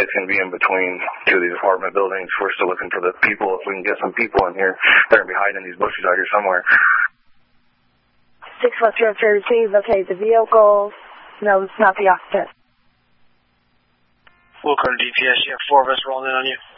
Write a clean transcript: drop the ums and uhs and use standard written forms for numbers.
It's going to be in between two of these apartment buildings. We're still looking for the people. If we can get some people in here, they're going to be hiding in these bushes out here somewhere. 6 West Road, please locate the vehicle. No, it's not the occupant. We'll go to DPS. You have 4 of us rolling in on you.